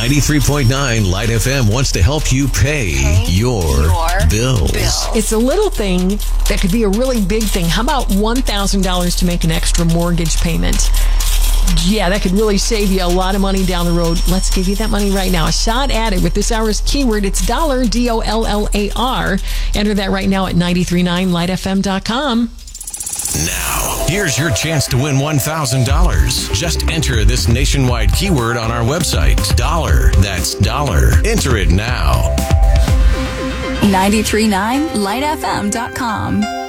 93.9 Light FM wants to help you pay your bills. It's a little thing that could be a really big thing. How about $1,000 to make an extra mortgage payment? Yeah, that could really save you a lot of money down the road. Let's give you that money right now. A shot at it with this hour's keyword. It's dollar, DOLLAR. Enter that right now at 939lightfm.com. Now, here's your chance to win $1,000. Just enter this nationwide keyword on our website. Dollar. That's dollar. Enter it now. 939lightfm.com.